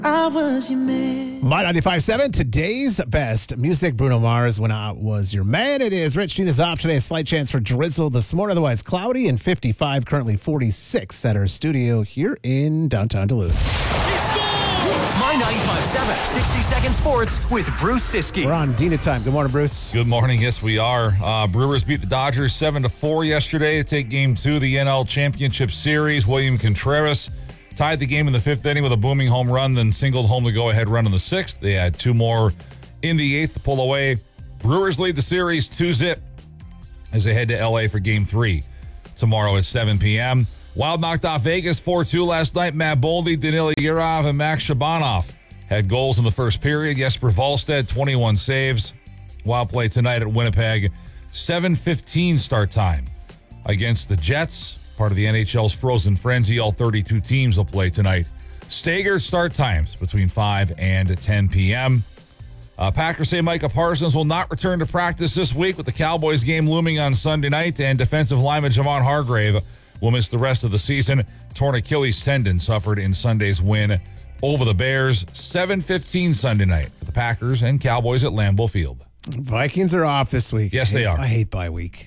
I was your man. My 95.7, today's best music. Bruno Mars, When I Was Your Man. It is Rich Nina's off today. A slight chance for drizzle this morning. Otherwise cloudy and 55, currently 46 at our studio here in downtown Duluth. It's My 95.7, 60-second sports with Bruce Siskey. We're on Dina time. Good morning, Bruce. Good morning. Yes, we are. Brewers beat the Dodgers 7-4 yesterday to take Game 2 of the NL Championship Series. William Contreras tied the game in the fifth inning with a booming home run, then singled home the go-ahead run in the sixth. They had two more in the eighth to pull away. Brewers lead the series 2-0 as they head to L.A. for Game 3 tomorrow at 7 p.m. Wild knocked off Vegas 4-2 last night. Matt Boldy, Danila Yurov, and Max Shabanov had goals in the first period. Jesper Wallstedt, 21 saves. Wild play tonight at Winnipeg. 7:15 start time against the Jets, part of the NHL's Frozen Frenzy. All 32 teams will play tonight. Staggered start times between 5 and 10 p.m. Packers say Micah Parsons will not return to practice this week with the Cowboys game looming on Sunday night, and defensive lineman Javon Hargrave will miss the rest of the season. Torn Achilles tendon suffered in Sunday's win over the Bears. 7:15 Sunday night for the Packers and Cowboys at Lambeau Field. Vikings are off this week. Yes, they are. I hate bye week.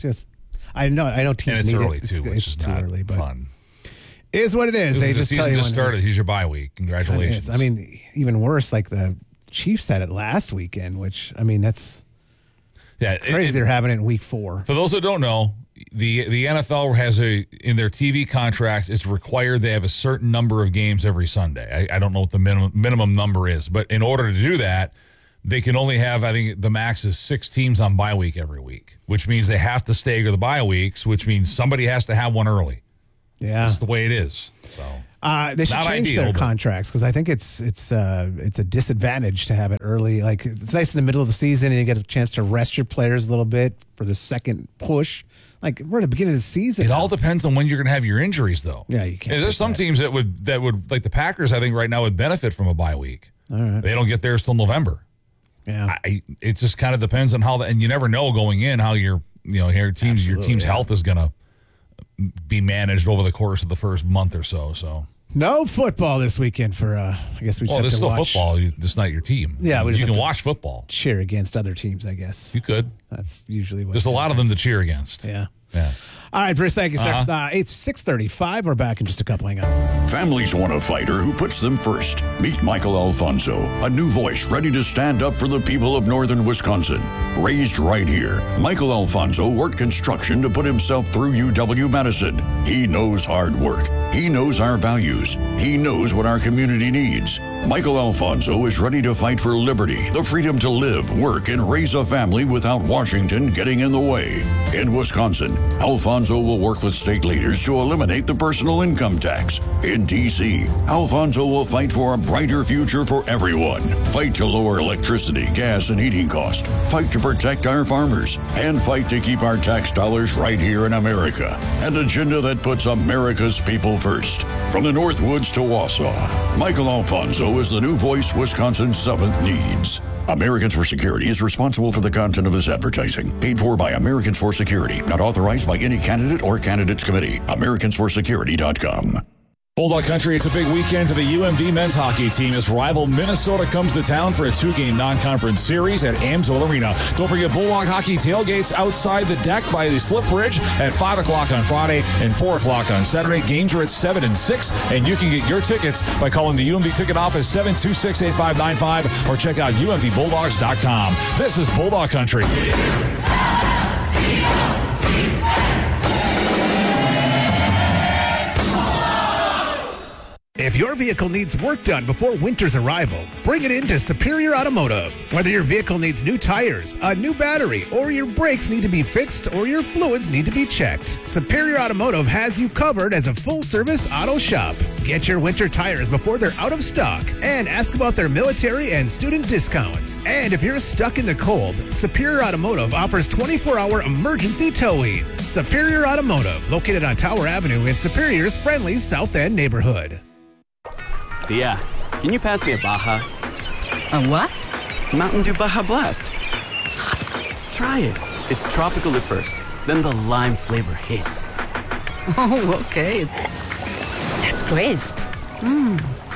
I know teams And it's need early, it. too, which It's is too not early, but fun. it is what it is. They just tell you just when started. it is. Here's your bye week. Congratulations. I mean, even worse, like the Chiefs had it last weekend, which, I mean, that's crazy. They're having it in week 4. For those that don't know, the NFL has in their TV contracts, it's required they have a certain number of games every Sunday. I don't know what the minimum number is, but in order to do that, they can only have, I think the max is 6 teams on bye week every week, which means they have to stagger the bye weeks, which means somebody has to have one early. Yeah. That's the way it is. So they should not change ideal, their but contracts because I think it's a disadvantage to have it early. Like, it's nice in the middle of the season and you get a chance to rest your players a little bit for the second push. Like, we're at the beginning of the season. It all depends on when you're going to have your injuries, though. Yeah, you can't. There's some teams that would like the Packers, I think right now would benefit from a bye week. All right. They don't get theirs till November. Yeah. It just kind of depends on how and you never know going in how your team's health is going to be managed over the course of the first month or so. So no football this weekend for I guess we just have there's to still watch. football. It's not your team. Yeah, we just you have can to watch football. Cheer against other teams, I guess. You could. That's usually what There's a lot of them to cheer against. Yeah. Yeah. All right, Bruce, thank you, sir. It's 6:35. We're back in just a couple. Hang on. Families want a fighter who puts them first. Meet Michael Alfonso, a new voice ready to stand up for the people of northern Wisconsin. Raised right here, Michael Alfonso worked construction to put himself through UW-Madison. He knows hard work. He knows our values. He knows what our community needs. Michael Alfonso is ready to fight for liberty, the freedom to live, work, and raise a family without Washington getting in the way. In Wisconsin, Alfonso will work with state leaders to eliminate the personal income tax. In D.C., Alfonso will fight for a brighter future for everyone. Fight to lower electricity, gas, and heating costs. Fight to protect our farmers. And fight to keep our tax dollars right here in America. An agenda that puts America's people first. From the Northwoods to Wausau, Michael Alfonso is the new voice Wisconsin's 7th needs. Americans for Security is responsible for the content of this advertising. Paid for by Americans for Security. Not authorized by any candidate or candidates committee. AmericansForSecurity.com. Bulldog Country, it's a big weekend for the UMD men's hockey team as rival Minnesota comes to town for a 2-game non-conference series at Amsoil Arena. Don't forget Bulldog Hockey tailgates outside the deck by the Slip Bridge at 5 o'clock on Friday and 4 o'clock on Saturday. Games are at 7 and 6, and you can get your tickets by calling the UMD ticket office 726-8595 or check out umdbulldogs.com. This is Bulldog Country. If your vehicle needs work done before winter's arrival, bring it into Superior Automotive. Whether your vehicle needs new tires, a new battery, or your brakes need to be fixed or your fluids need to be checked, Superior Automotive has you covered as a full-service auto shop. Get your winter tires before they're out of stock and ask about their military and student discounts. And if you're stuck in the cold, Superior Automotive offers 24-hour emergency towing. Superior Automotive, located on Tower Avenue in Superior's friendly South End neighborhood. Tia, can you pass me a Baja? A what? Mountain Dew Baja Blast. Try it. It's tropical at first, then the lime flavor hits. Oh, okay. That's crisp.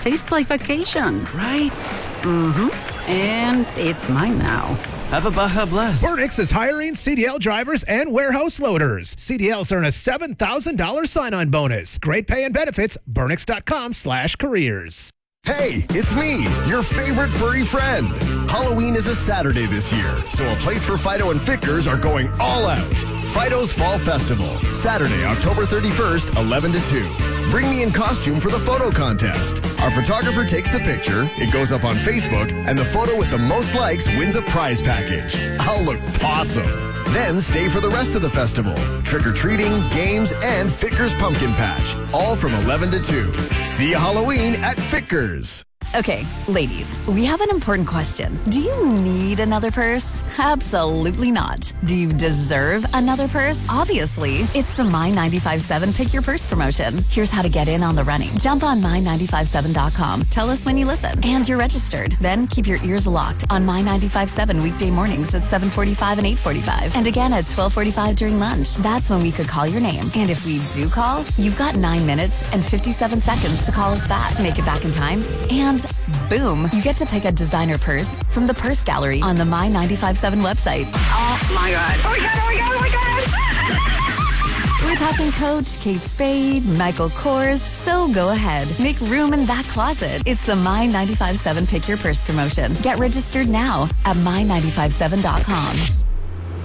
tastes like vacation. Right? And it's mine now. Have a Baja Blast. Burnix is hiring CDL drivers and warehouse loaders. CDLs earn a $7,000 sign-on bonus. Great pay and benefits. Burnix.com/careers. Hey, it's me, your favorite furry friend. Halloween is a Saturday this year, so A Place for Fido and Fickers are going all out. Fido's Fall Festival, Saturday, October 31st, 11 to 2. Bring me in costume for the photo contest. Our photographer takes the picture, it goes up on Facebook, and the photo with the most likes wins a prize package. I'll look awesome. Then stay for the rest of the festival. Trick-or-treating, games, and Fickers Pumpkin Patch. All from 11 to 2. See you Halloween at Fickers. Okay, ladies, we have an important question. Do you need another purse? Absolutely not. Do you deserve another purse? Obviously. It's the My957 Pick Your Purse promotion. Here's how to get in on the running. Jump on My957.com. Tell us when you listen. And you're registered. Then keep your ears locked on My957 weekday mornings at 7:45 and 8:45. And again at 12:45 during lunch. That's when we could call your name. And if we do call, you've got 9 minutes and 57 seconds to call us back. Make it back in time. And boom, you get to pick a designer purse from the Purse Gallery on the My957 website. Oh my God. Oh my God, oh my God, oh my God. We're talking Coach, Kate Spade, Michael Kors, so go ahead. Make room in that closet. It's the My957 Pick Your Purse promotion. Get registered now at My957.com.